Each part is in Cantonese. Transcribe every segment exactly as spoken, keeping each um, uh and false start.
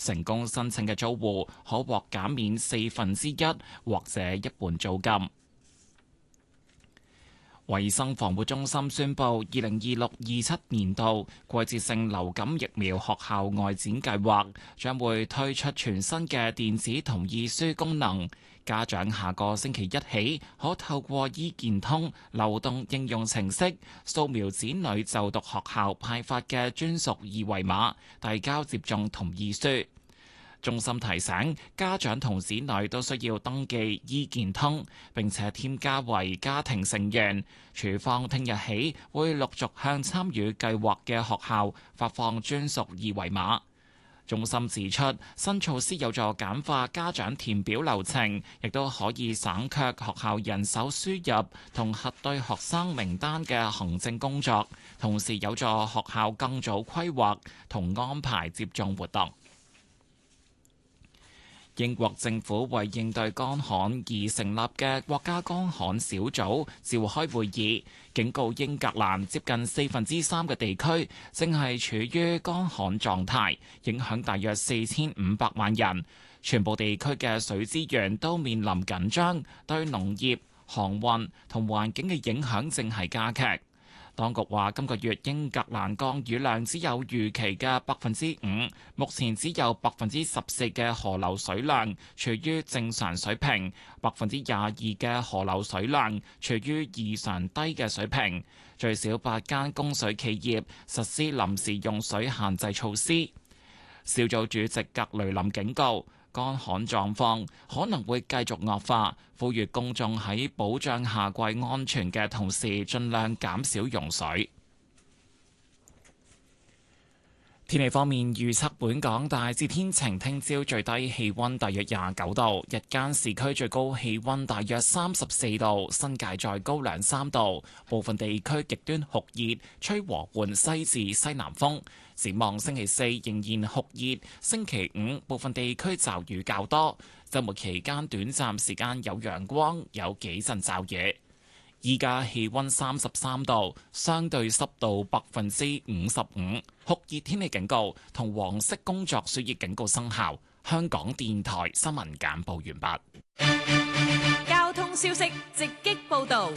成功申請嘅租戶可獲減免四分之一或者一半租金。衛生防護中心宣布，二零二六二七年度季節性流感疫苗學校外展計劃將會推出全新嘅電子同意書功能。家長下個星期一起可透過醫健通流動應用程式掃描子女就讀學校派發嘅專屬二維碼，遞交接種同意書。中心提醒家長同子女都需要登記醫健通，並且添加為家庭成員。處方聽日起會陸續向參與計劃嘅學校發放專屬二維碼。中心指出，新措施有助簡化家長填表流程，亦都可以省卻學校人手輸入同核對學生名單嘅行政工作，同時有助學校更早規劃同安排接種活動。英國政府為應對乾旱而成立嘅國家乾旱小組召開會議，警告英格蘭接近四分之三嘅地區正係處於乾旱狀態，影響大約四千五百萬人。全部地區嘅水資源都面臨緊張，對農業、航運同環境嘅影響正係加劇。當局話，今個月英格蘭降雨量只有預期嘅百分之五，目前只有百分之十四嘅河流水量處於正常水平，百分之廿二嘅河流水量處於異常低嘅水平。最少八間供水企業實施臨時用水限制措施。小組主席格雷林警告，乾旱狀況可能會繼續惡化，呼籲公眾喺保障夏季安全嘅同時，盡量減少用水。天氣方面預測，本港大致天晴，聽朝最低氣溫大約廿九度，日間市區最高氣溫大約三十四度，新界再高兩三度，部分地區極端酷熱，吹和緩西至西南風。展望星期四仍然酷熱，星期五部分地區驟雨較多，週末期間短暫時間有陽光，有幾陣驟雨。依家氣溫三十三度，相對濕度百分之五十五，酷熱天氣警告同黃色工作暑熱警告生效。香港電台新聞簡報完畢。 交通消息直擊報道。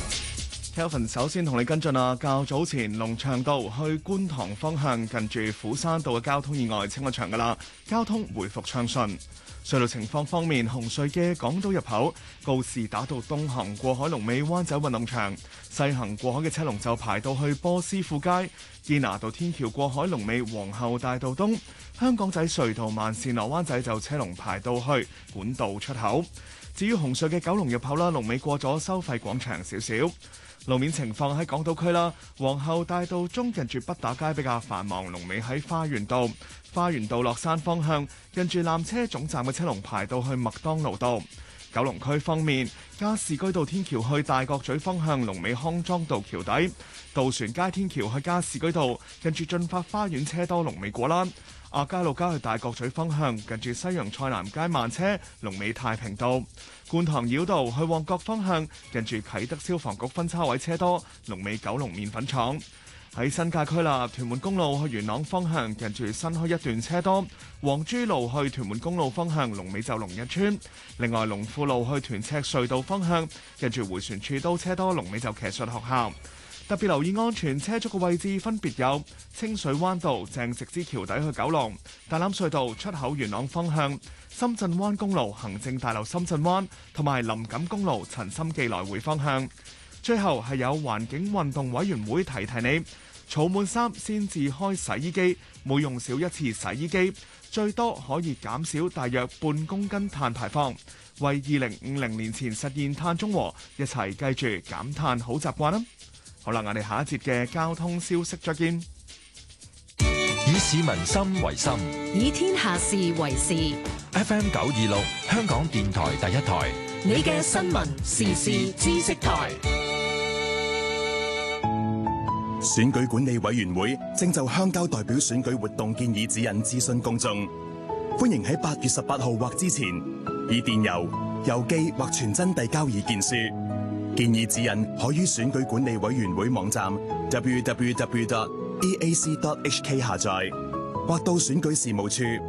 Kelvin 首先同你跟進啊，較早前龍翔道去觀塘方向近住虎山道嘅交通意外清咗場噶啦，交通回復暢順。隧道情況方面，紅隧嘅港島入口告士打道東行過海龍尾灣仔運動場，西行過海嘅車龍就排到去波斯富街。堅拿道天橋過海龍尾皇后大道東，香港仔隧道慢線落灣仔就車龍排到去管道出口。至於紅隧嘅九龍入口啦，龍尾過咗收費廣場少少。路面情況喺港島區啦，皇后大道中近住畢打街比較繁忙，龍尾喺花園道。花園道落山方向近住纜車總站嘅車龍排到去麥當勞道。九龍區方面，加士居道天橋去大角咀方向龍尾康莊道橋底，渡船街天橋去加士居道近住駿發花園車多，龍尾果欄。亞皆老街去大角咀方向近住西洋菜南街慢車，龍尾太平道。觀塘繞道去旺角方向近住啟德消防局分叉位車多，龍尾九龍麵粉廠。喺新界區啦，屯門公路去元朗方向近住新墟一段車多，黃珠路去屯門公路方向龍尾就龍日村。另外龍富路去屯赤隧道方向近住迴旋處都車多，龍尾就騎術學校。特別留意安全車速嘅位置分別有清水灣道鄭直之橋底去九龍、大欖隧道出口元朗方向、深圳灣公路行政大樓深圳灣同埋林錦公路陳心記來回方向。最後係有環境運動委員會提提你，儲滿衫先至開洗衣機，每用少一次洗衣機，最多可以減少大約半公斤碳排放，為二零五零年前實現碳中和，一齊記住減碳好習慣啦！好啦，我哋下一節嘅交通消息再見。 以市民心為心， 以天下事為事。 F M 九二六，香港電台第一台， 你嘅新聞時事知識台。 選舉管理委員會正就鄉郊代表選舉活動建議指引諮詢公眾，歡迎喺八月十八號或之前以電郵、郵寄或傳真遞交意見書。建議指引可於選舉管理委員會網站 double-u double-u double-u dot e a c dot h k 下載，或到選舉事務處